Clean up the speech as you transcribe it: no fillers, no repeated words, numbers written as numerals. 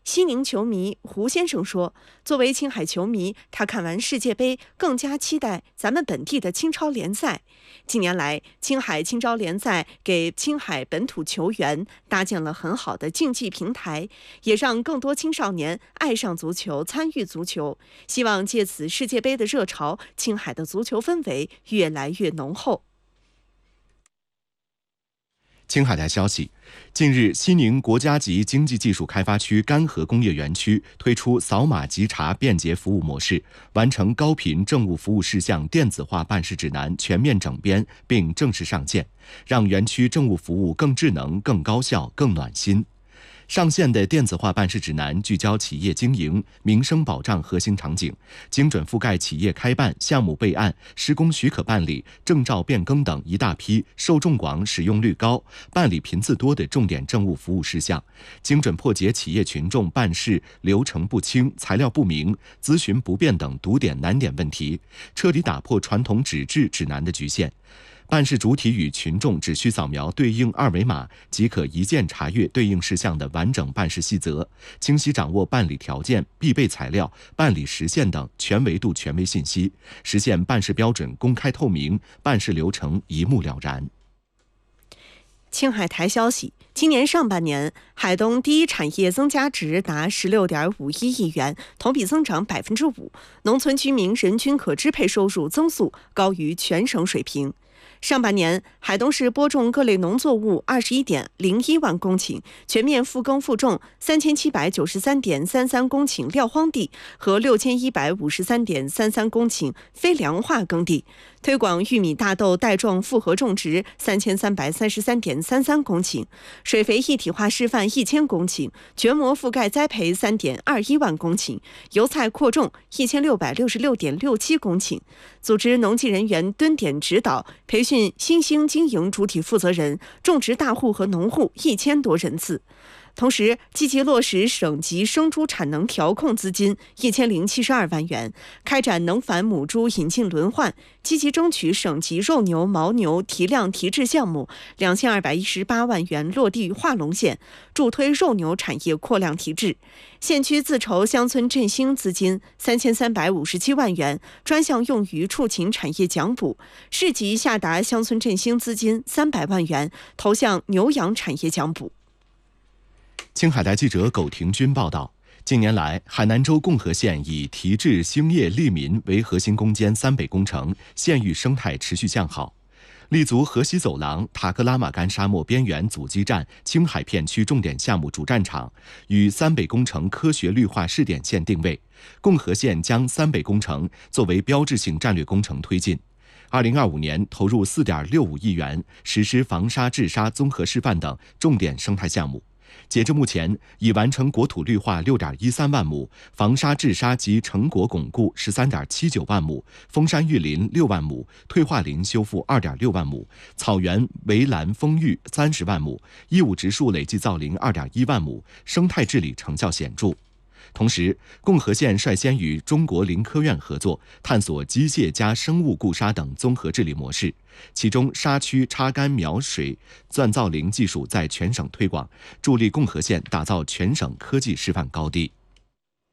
西宁球迷胡先生说，作为青海球迷，他看完世界杯更加期待咱们本地的青超联赛。近年来，青海青超联赛给青海本土球员搭建了很好的竞技平台，也让更多青少年爱上足球，参与足球。希望借此世界杯的热潮，青海的足球氛围越来越浓厚。 青海台消息，近日，西宁国家级经济技术开发区干河工业园区推出扫码即查便捷服务模式，完成高频政务服务事项电子化办事指南全面整编并正式上线，让园区政务服务更智能、更高效、更暖心。上线的电子化办事指南聚焦企业经营、民生保障核心场景，精准覆盖企业开办、项目备案、施工许可办理、证照变更等一大批受众广、使用率高、办理频次多的重点政务服务事项，精准破解企业群众办事流程不清、材料不明、咨询不便等堵点难点问题，彻底打破传统纸质指南的局限。办事主体与群众只需扫描对应二维码，即可一键查阅对应事项的完整办事细则，清晰掌握办理条件、必备材料、办理时限等全维度权威信息，实现办事标准公开透明，办事流程一目了然。 青海台消息，今年上半年，海东第一产业增加值达16.51亿元，同比增长5%，农村居民人均可支配收入增速高于全省水平。上半年，海东市播种各类农作物21.01万公顷，全面复耕复种3793.33公顷撂荒地和6153.33公顷非粮化耕地，推广玉米、大豆带状复合种植3333.33公顷，水肥一体化示范1000公顷，全膜覆盖栽培3.21万公顷，油菜扩种1666.67公顷，组织农技人员蹲点指导，培训新兴经营主体负责人、种植大户和农户1000多人次。同时，积极落实省级生猪产能调控资金1072万元，开展能繁母猪引进轮换，积极争取省级肉牛、牦牛提量提质项目2218万元落地化龙县，助推肉牛产业扩量提质。县区自筹乡村振兴资金3357万元，专项用于畜禽产业奖补。市级下达乡村振兴资金300万元，投向牛羊产业奖补。 青海台记者苟廷军报道，近年来，海南州共和县以提质兴业利民为核心攻坚三北工程，县域生态持续向好。立足河西走廊、塔克拉玛干沙漠边缘阻击战青海片区重点项目主战场，与三北工程科学绿化试点县定位，共和县将三北工程作为标志性战略工程推进。2025年投入4.65亿元，实施防沙治沙综合示范等重点生态项目。截至目前，已完成国土绿化6.13万亩，防沙治沙及成果巩固13.79万亩，封山育林6万亩，退化林修复2.6万亩，草原围栏丰育30万亩，义务植树累计造林2.1万亩，生态治理成效显著。同时，共和县率先与中国林科院合作，探索机械加生物固沙等综合治理模式，其中沙区插干苗水钻造林技术在全省推广，助力共和县打造全省科技示范高地。